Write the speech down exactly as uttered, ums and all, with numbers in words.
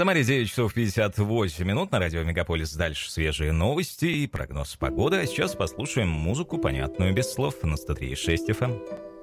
Самаре девять часов пятьдесят восемь минут, на радио Мегаполис. Дальше свежие новости и прогноз погоды. А сейчас послушаем музыку, понятную без слов, на сто три и шесть эф эм.